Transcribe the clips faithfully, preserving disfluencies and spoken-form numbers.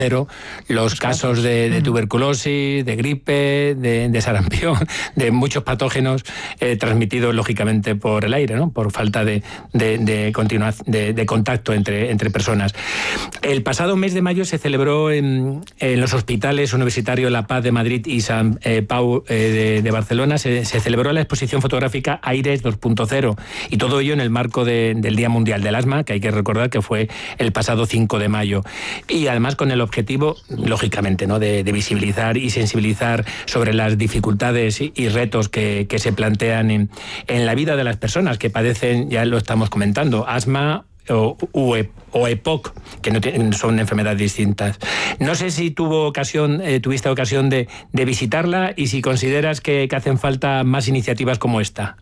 los casos de, de tuberculosis, de gripe, de, de sarampión, de muchos patógenos eh, transmitidos lógicamente por el aire, ¿no? Por falta de, de, de, continua, de, de contacto entre, entre personas. El pasado mes de mayo se celebró en, en los hospitales universitarios La Paz de Madrid y San eh, Pau eh, de, de Barcelona, se, se celebró la exposición fotográfica Aires dos punto cero, y todo ello en el marco de, del Día Mundial del Asma, que hay que recordar que fue el pasado cinco de mayo. Y además con el objetivo, lógicamente, ¿no?, de, de visibilizar y sensibilizar sobre las dificultades y, y retos que, que se plantean en, en la vida de las personas que padecen, ya lo estamos comentando, asma o, o, o E P O C, que no tienen, son enfermedades distintas. No sé si tuvo ocasión, eh, tuviste ocasión de, de visitarla y si consideras que, que hacen falta más iniciativas como esta.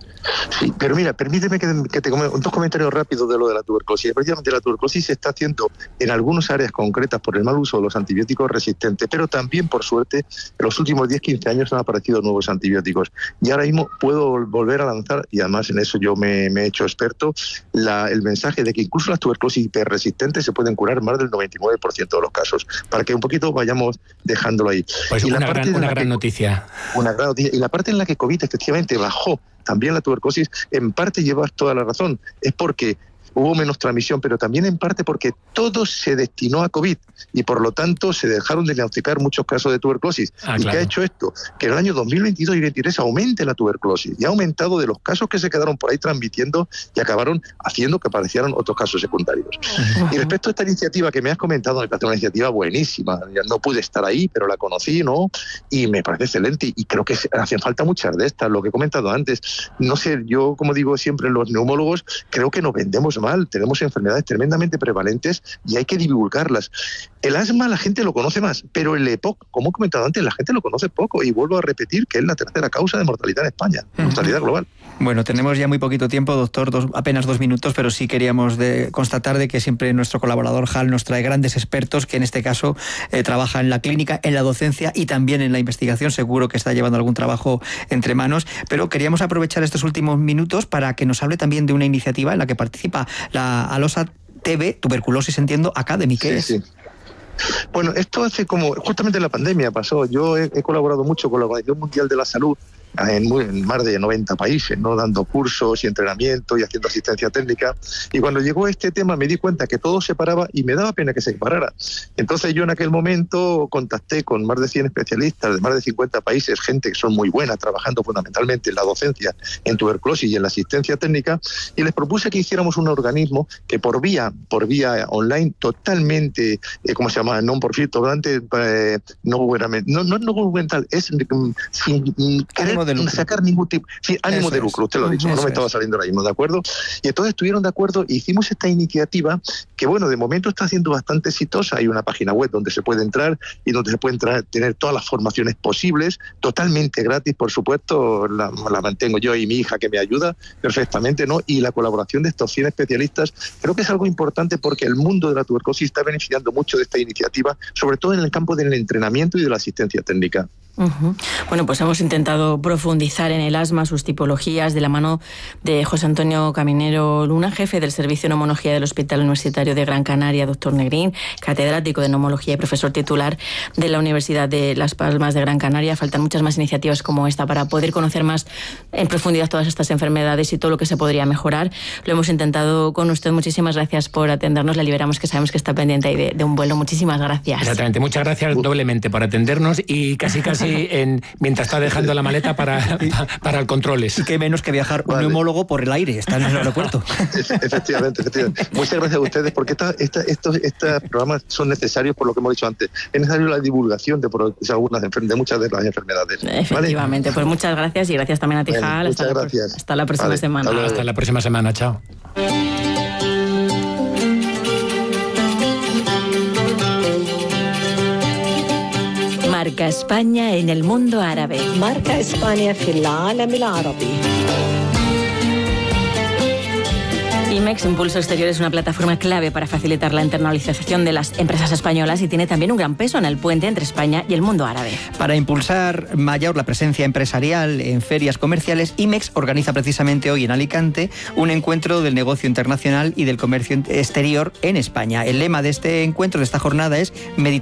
Sí, pero mira, permíteme que, que te comente dos comentarios rápidos de lo de la tuberculosis. Efectivamente, la tuberculosis se está haciendo en algunas áreas concretas por el mal uso de los antibióticos resistentes, pero también, por suerte, en los últimos diez a quince años han aparecido nuevos antibióticos. Y ahora mismo puedo volver a lanzar, y además en eso yo me, me he hecho experto, la, el mensaje de que incluso las tuberculosis hiperresistentes se pueden curar más del noventa y nueve por ciento de los casos, para que un poquito vayamos dejándolo ahí. Pues y una, la parte gran, una la gran que, noticia. Una gran noticia. Y la parte en la que COVID efectivamente bajó también la tuberculosis, en parte llevas toda la razón, es porque hubo menos transmisión, pero también en parte porque todo se destinó a COVID y por lo tanto se dejaron de diagnosticar muchos casos de tuberculosis. Ah, ¿Y claro. qué ha hecho esto? Que en el año dos mil veintidós y veintitrés aumente la tuberculosis y ha aumentado de los casos que se quedaron por ahí transmitiendo y acabaron haciendo que aparecieran otros casos secundarios. Uh-huh. Y respecto a esta iniciativa que me has comentado, me parece una iniciativa buenísima. Ya no pude estar ahí, pero la conocí, ¿no? Y me parece excelente y creo que hacen falta muchas de estas, lo que he comentado antes. No sé, yo como digo siempre, los neumólogos creo que nos vendemos mal, tenemos enfermedades tremendamente prevalentes y hay que divulgarlas. El asma la gente lo conoce más, pero el E P O C, como he comentado antes, la gente lo conoce poco y vuelvo a repetir que es la tercera causa de mortalidad en España, uh-huh. mortalidad global. Bueno, tenemos ya muy poquito tiempo, doctor, dos, apenas dos minutos, pero sí queríamos de, constatar de que siempre nuestro colaborador Hal nos trae grandes expertos que en este caso eh, trabaja en la clínica, en la docencia y también en la investigación. Seguro que está llevando algún trabajo entre manos, pero queríamos aprovechar estos últimos minutos para que nos hable también de una iniciativa en la que participa la ALOSA T V, Tuberculosis Entiendo Academy. ¿Qué sí, es? Sí. Bueno, esto hace como, justamente en la pandemia pasó, yo he, he colaborado mucho con la Organización Mundial de la Salud en, muy, en más de noventa países, ¿no? Dando cursos y entrenamiento y haciendo asistencia técnica, y cuando llegó este tema me di cuenta que todo se paraba y me daba pena que se parara. Entonces yo en aquel momento contacté con más de cien especialistas de más de cincuenta países, gente que son muy buena, trabajando fundamentalmente en la docencia, en tuberculosis y en la asistencia técnica, y les propuse que hiciéramos un organismo que por vía, por vía online, totalmente, eh, ¿cómo se llama? Non profit, totalmente eh, no gubernamental, no, no, no gubernamental, es mm, sin querer de sacar ningún tipo, sí, ánimo eso de lucro, usted lo ha dicho, uh-huh, no me estaba saliendo ahora mismo, ¿de acuerdo? Y entonces estuvieron de acuerdo e hicimos esta iniciativa que, bueno, de momento está siendo bastante exitosa. Hay una página web donde se puede entrar y donde se pueden entrar, tener todas las formaciones posibles, totalmente gratis, por supuesto, la, la mantengo yo y mi hija que me ayuda perfectamente, ¿no? Y la colaboración de estos cien especialistas creo que es algo importante porque el mundo de la tuberculosis está beneficiando mucho de esta iniciativa, sobre todo en el campo del entrenamiento y de la asistencia técnica. Uh-huh. Bueno, pues hemos intentado profundizar en el asma, sus tipologías, de la mano de José Antonio Caminero Luna, jefe del Servicio de Neumología del Hospital Universitario de Gran Canaria, doctor Negrín, catedrático de neumología y profesor titular de la Universidad de Las Palmas de Gran Canaria. Faltan muchas más iniciativas como esta para poder conocer más en profundidad todas estas enfermedades y todo lo que se podría mejorar. Lo hemos intentado con usted. Muchísimas gracias por atendernos. Le liberamos, que sabemos que está pendiente ahí de, de un vuelo. Muchísimas gracias. Exactamente. Muchas gracias doblemente por atendernos y casi casi En, mientras está dejando la maleta para, para el controles. Y qué menos que viajar vale. un neumólogo por el aire, está en el aeropuerto. Efectivamente, efectivamente. Muchas gracias a ustedes, porque esta, esta, estos, estos programas son necesarios por lo que hemos dicho antes. Es necesario la divulgación de, de, algunas, de muchas de las enfermedades. Efectivamente, ¿vale? Pues muchas gracias y gracias también a ti, bueno, Hal. Muchas hasta gracias. La, hasta la próxima vale, semana. Hasta, hasta la próxima semana, chao. Marca España en el mundo árabe. Marca España في العالم العربي. IMEX Impulso Exterior es una plataforma clave para facilitar la internacionalización de las empresas españolas y tiene también un gran peso en el puente entre España y el mundo árabe. Para impulsar mayor la presencia empresarial en ferias comerciales, IMEX organiza precisamente hoy en Alicante un encuentro del negocio internacional y del comercio exterior en España. El lema de este encuentro, de esta jornada, es